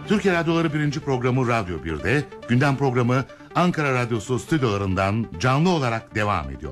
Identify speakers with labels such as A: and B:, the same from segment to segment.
A: Türkiye Radyoları 1. programı Radyo 1'de, gündem programı Ankara Radyosu stüdyolarından canlı olarak devam ediyor.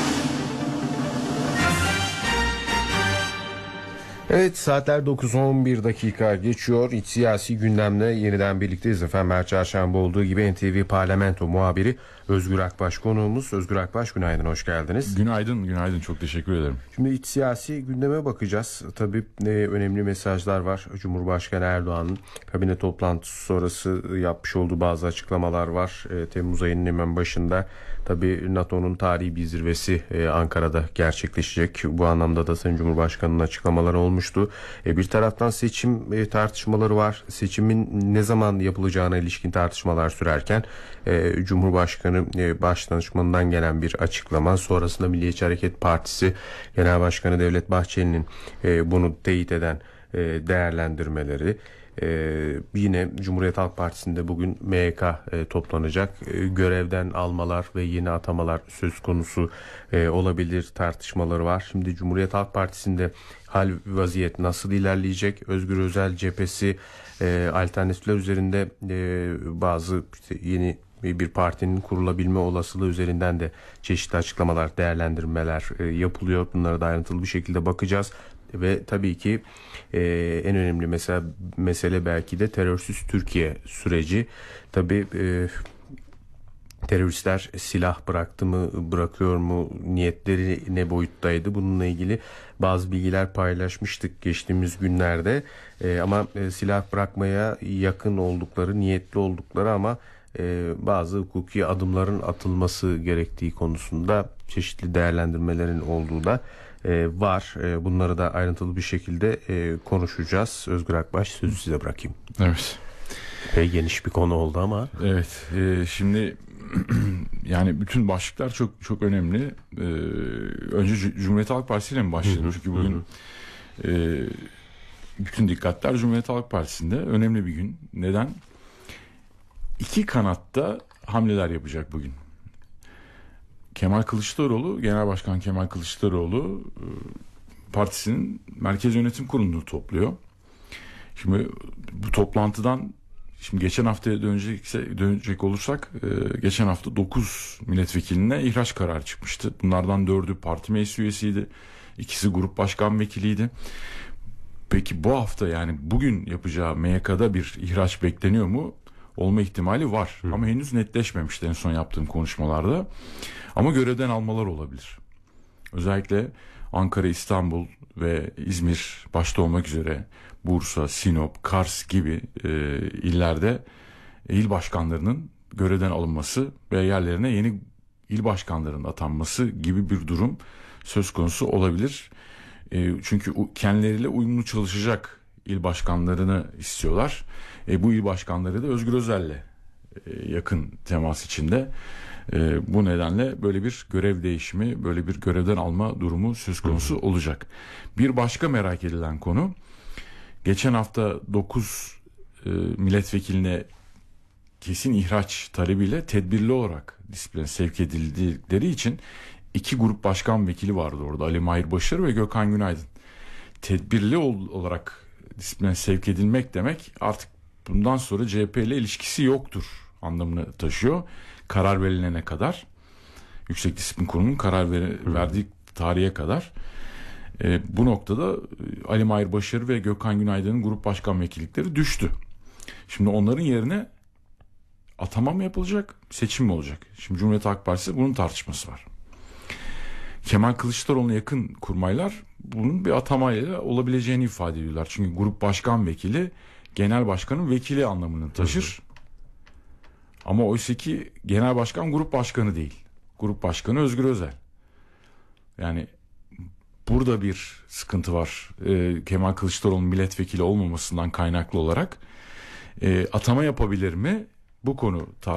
B: Evet, saatler 9:11 dakika geçiyor. İç siyasi gündemle yeniden birlikteyiz efendim. Her çarşamba olduğu gibi NTV Parlamento muhabiri Özgür Akbaş konuğumuz. Özgür Akbaş, günaydın, hoş geldiniz.
C: Günaydın, çok teşekkür ederim.
B: Şimdi iç siyasi gündeme bakacağız. Tabii önemli mesajlar var. Cumhurbaşkanı Erdoğan'ın kabine toplantısı sonrası yapmış olduğu bazı açıklamalar var. Temmuz ayının hemen başında tabii NATO'nun tarihi bir zirvesi Ankara'da gerçekleşecek. Bu anlamda da Sayın Cumhurbaşkanı'nın açıklamaları olmuştu. Bir taraftan seçim tartışmaları var. Seçimin ne zaman yapılacağına ilişkin tartışmalar sürerken Cumhurbaşkanı Başdanışmanı'ndan gelen bir açıklama, sonrasında Milliyetçi Hareket Partisi Genel Başkanı Devlet Bahçeli'nin bunu teyit eden değerlendirmeleri. Yine Cumhuriyet Halk Partisi'nde bugün MYK toplanacak. Görevden almalar ve yeni atamalar söz konusu olabilir tartışmaları var. Şimdi Cumhuriyet Halk Partisi'nde hal vaziyet nasıl ilerleyecek? Özgür Özel cephesi alternatifler üzerinde bazı yeni bir partinin kurulabilme olasılığı üzerinden de çeşitli açıklamalar, değerlendirmeler yapılıyor. Bunlara da ayrıntılı bir şekilde bakacağız. Ve tabii ki en önemli mesele belki de terörsüz Türkiye süreci. Tabii teröristler silah bıraktı mı, bırakıyor mu, niyetleri ne boyuttaydı? Bununla ilgili bazı bilgiler paylaşmıştık geçtiğimiz günlerde. Ama silah bırakmaya yakın oldukları, niyetli oldukları ama bazı hukuki adımların atılması gerektiği konusunda çeşitli değerlendirmelerin olduğu da var. Bunları da ayrıntılı bir şekilde konuşacağız. Özgür Akbaş, sözü size bırakayım.
C: Evet.
B: Epey geniş bir konu oldu ama.
C: Evet. Şimdi yani bütün başlıklar çok önemli. Önce Cumhuriyet Halk Partisi ile mi başlayalım? Çünkü bugün bütün dikkatler Cumhuriyet Halk Partisi'nde. Önemli bir gün. Neden? İki kanatta hamleler yapacak bugün. Kemal Kılıçdaroğlu, Genel Başkan Kemal Kılıçdaroğlu partisinin Merkez Yönetim Kurulu'nu topluyor. Şimdi bu toplantıdan geçen haftaya dönecek olursak geçen hafta 9 milletvekiline ihraç kararı çıkmıştı. Bunlardan 4'ü parti meclis üyesiydi. 2'si grup başkan vekiliydi. Peki bu hafta, yani bugün yapacağı MYK'da bir ihraç bekleniyor mu? Olma ihtimali var. Ama henüz netleşmemişti en son yaptığım konuşmalarda. Ama görevden almalar olabilir. Özellikle Ankara, İstanbul ve İzmir başta olmak üzere Bursa, Sinop, Kars gibi illerde il başkanlarının görevden alınması ve yerlerine yeni il başkanlarının atanması gibi bir durum söz konusu olabilir. Çünkü kendileriyle uyumlu çalışacak il başkanlarını istiyorlar. Bu il başkanları da Özgür Özel'le yakın temas içinde. Bu nedenle böyle bir görev değişimi, böyle bir görevden alma durumu söz konusu olacak. Bir başka merak edilen konu, geçen hafta 9 milletvekiline kesin ihraç talebiyle tedbirli olarak disipline sevk edildikleri için 2 grup başkan vekili vardı orada. Ali Mahir Başarı ve Gökhan Günaydın. Tedbirli olarak disipline sevk edilmek demek artık bundan sonra CHP ile ilişkisi yoktur anlamını taşıyor. Karar verilene kadar, Yüksek Disiplin Kurulu'nun karar verdiği tarihe kadar. Bu noktada Ali Mahir Başarı ve Gökhan Günaydın'ın grup başkan vekillikleri düştü. Şimdi onların yerine atama mı yapılacak, seçim mi olacak? Şimdi Cumhuriyet Halk Partisi bunun tartışması var. Kemal Kılıçdaroğlu'na yakın kurmaylar bunun bir atamayla olabileceğini ifade ediyorlar. Çünkü grup başkan vekili genel başkanın vekili anlamını taşır. Ama oysa ki genel başkan grup başkanı değil. Grup başkanı Özgür Özel. Yani burada bir sıkıntı var. Kemal Kılıçdaroğlu'nun milletvekili olmamasından kaynaklı olarak atama yapabilir mi? Bu konu tartışılıyor.